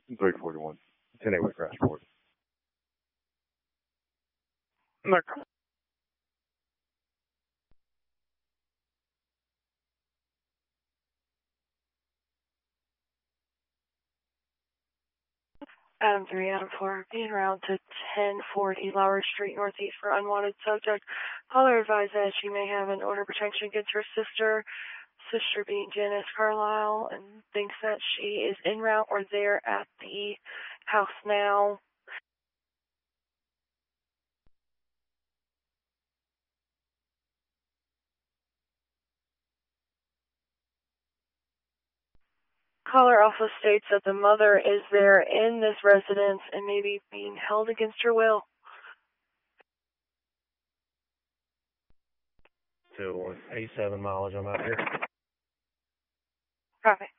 341. 10-8 with crash report. Adam 3, Adam 4, being route to 1040 Lowry Street Northeast for unwanted subject. Caller advised that she may have an order of protection against her sister being Janice Carlisle, and thinks that she is en route or there at the house now. Caller also states that the mother is there in this residence and may be being held against her will. 201, 87 mileage, I'm out here. Copy.